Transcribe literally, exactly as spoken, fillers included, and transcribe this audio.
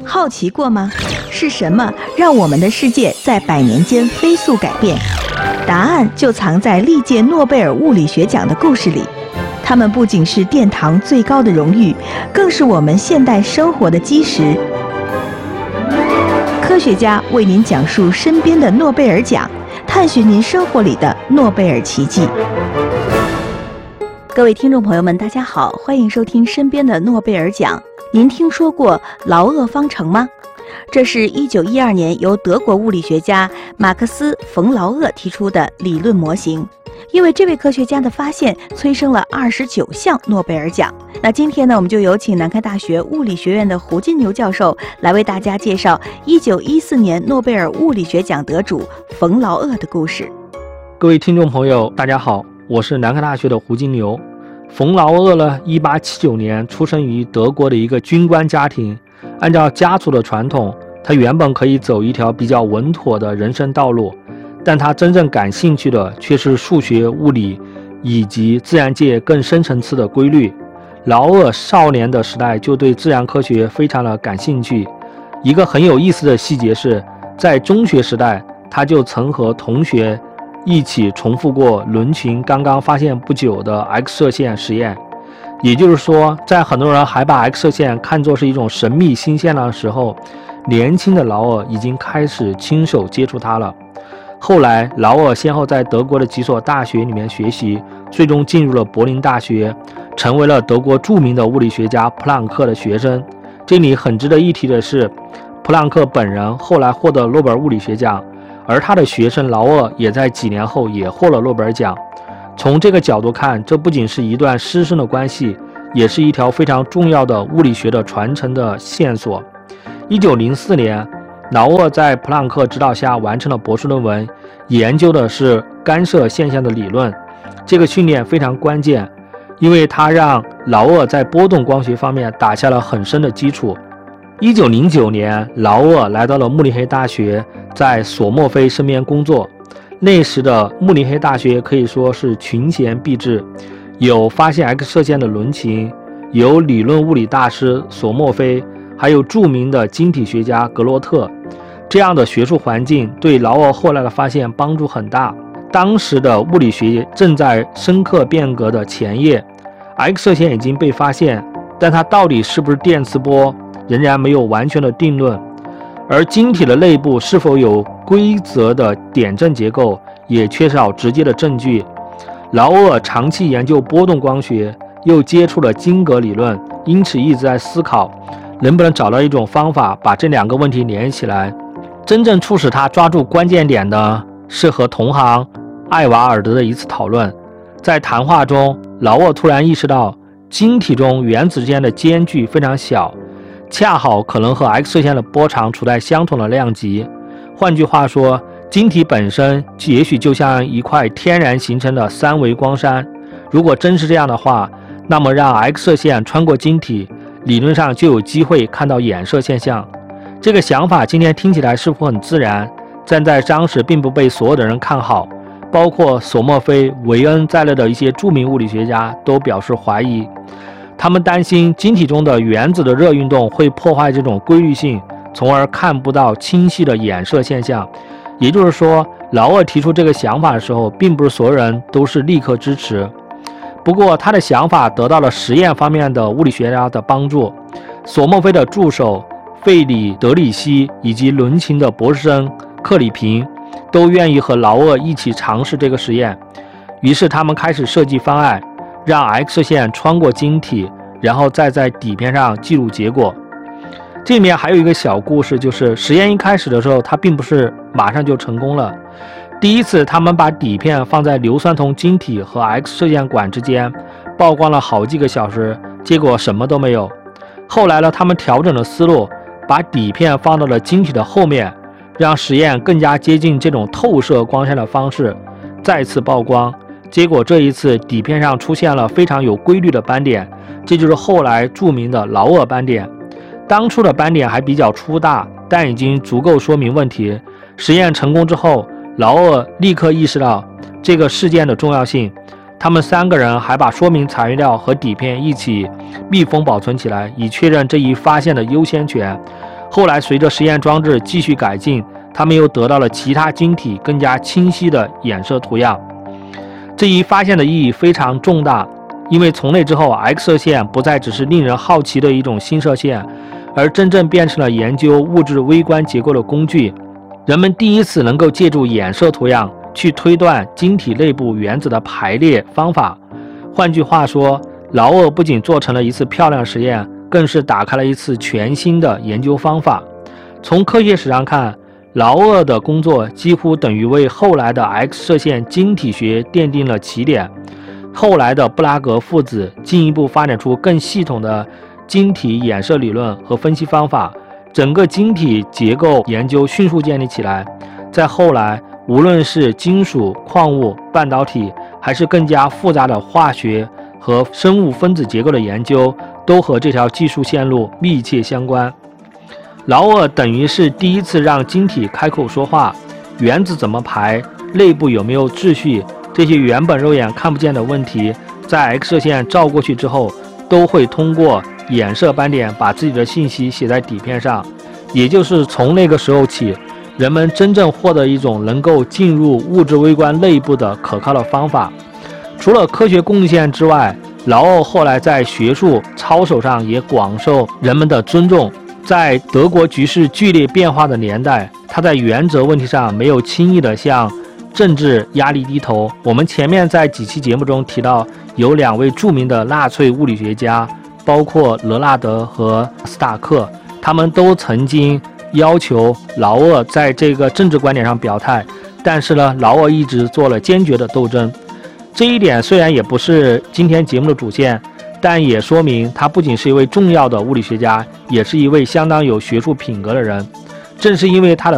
好奇过吗？是什么让我们的世界在百年间飞速改变？答案就藏在历届诺贝尔物理学奖的故事里。它们不仅是殿堂最高的荣誉，更是我们现代生活的基石。科学家为您讲述身边的诺贝尔奖，探寻您生活里的诺贝尔奇迹。各位听众朋友们，大家好，欢迎收听身边的诺贝尔奖。您听说过劳厄方程吗？这是一九一二年由德国物理学家马克思·冯·劳厄提出的理论模型。因为这位科学家的发现，催生了二十九项诺贝尔奖。那今天呢，我们就有请南开大学物理学院的胡金牛教授来为大家介绍一九一四年诺贝尔物理学奖得主冯·劳厄的故事。 各位听众朋友，大家好，我是南开大学的胡金牛。冯·劳厄呢，一八七九年出生于德国的一个军官家庭。按照家族的传统，他原本可以走一条比较稳妥的人生道路，但他真正感兴趣的却是数学、物理以及自然界更深层次的规律。劳厄少年的时代就对自然科学非常的感兴趣。一个很有意思的细节是，在中学时代，他就曾和同学一起重复过伦琴刚刚发现不久的 X 射线实验。也就是说，在很多人还把 X 射线看作是一种神秘新鲜的时候，年轻的劳厄已经开始亲手接触它了。后来，劳厄先后在德国的几所大学里面学习，最终进入了柏林大学，成为了德国著名的物理学家普朗克的学生。这里很值得一提的是，普朗克本人后来获得诺贝尔物理学奖，而他的学生劳厄也在几年后也获了诺贝尔奖。从这个角度看，这不仅是一段师生的关系，也是一条非常重要的物理学的传承的线索。一九零四年，劳厄在普朗克指导下完成了博士论文，研究的是干涉现象的理论。这个训练非常关键，因为它让劳厄在波动光学方面打下了很深的基础。一九零九年，劳厄来到了慕尼黑大学，在索莫菲身边工作。那时的慕尼黑大学可以说是群贤毕至，有发现 X 射线的伦琴，有理论物理大师索莫菲，还有著名的晶体学家格洛特。这样的学术环境对劳厄后来的发现帮助很大。当时的物理学正在深刻变革的前夜， X 射线已经被发现，但它到底是不是电磁波仍然没有完全的定论。而晶体的内部是否有规则的点阵结构也缺少直接的证据。劳厄长期研究波动光学，又接触了晶格理论，因此一直在思考能不能找到一种方法把这两个问题联系起来。真正促使他抓住关键点的是和同行艾瓦尔德的一次讨论。在谈话中，劳厄突然意识到晶体中原子之间的间距非常小，恰好可能和 X 射线的波长处在相同的量级。换句话说，晶体本身也许就像一块天然形成的三维光栅。如果真是这样的话，那么让 X 射线穿过晶体，理论上就有机会看到衍射现象。这个想法今天听起来似乎很自然，但在当时并不被所有的人看好，包括索莫菲、韦恩在内的一些著名物理学家都表示怀疑。他们担心晶体中的原子的热运动会破坏这种规律性，从而看不到清晰的衍射现象。也就是说，劳厄提出这个想法的时候，并不是所有人都是立刻支持。不过他的想法得到了实验方面的物理学家的帮助。索莫菲的助手费里德里希以及伦琴的博士生克里平都愿意和劳厄一起尝试这个实验。于是他们开始设计方案，让 X 射线穿过晶体，然后再在底片上记录结果。这里面还有一个小故事，就是实验一开始的时候，它并不是马上就成功了。第一次他们把底片放在硫酸铜晶体和 X 射线管之间，曝光了好几个小时，结果什么都没有。后来呢，他们调整了思路，把底片放到了晶体的后面，让实验更加接近这种透射光线的方式，再次曝光。结果这一次底片上出现了非常有规律的斑点，这就是后来著名的劳厄斑点。当初的斑点还比较粗大，但已经足够说明问题。实验成功之后，劳厄立刻意识到这个事件的重要性。他们三个人还把说明材料和底片一起密封保存起来，以确认这一发现的优先权。 后来随着实验装置继续改进，他们又得到了其他晶体更加清晰的衍射图样。这一发现的意义非常重大，因为从那之后 X 射线不再只是令人好奇的一种新射线，而真正变成了研究物质微观结构的工具。人们第一次能够借助衍射图样去推断晶体内部原子的排列方法。换句话说，劳厄不仅做成了一次漂亮实验，更是打开了一次全新的研究方法。从科学史上看，劳厄的工作几乎等于为后来的 X 射线晶体学奠定了起点。后来的布拉格父子进一步发展出更系统的晶体衍射理论和分析方法，整个晶体结构研究迅速建立起来。在后来，无论是金属、矿物、半导体，还是更加复杂的化学和生物分子结构的研究，都和这条技术线路密切相关。劳厄等于是第一次让晶体开口说话，原子怎么排，内部有没有秩序，这些原本肉眼看不见的问题，在 X 射线照过去之后，都会通过衍射斑点把自己的信息写在底片上。也就是从那个时候起，人们真正获得一种能够进入物质微观内部的可靠的方法。除了科学贡献之外，劳厄后来在学术操守上也广受人们的尊重。在德国局势剧烈变化的年代，他在原则问题上没有轻易的向政治压力低头。我们前面在几期节目中提到，有两位著名的纳粹物理学家，包括勒纳德和斯塔克，他们都曾经要求劳厄在这个政治观点上表态，但是呢，劳厄一直做了坚决的斗争。这一点虽然也不是今天节目的主线，但也说明他不仅是一位重要的物理学家，也是一位相当有学术品格的人。正是因为他的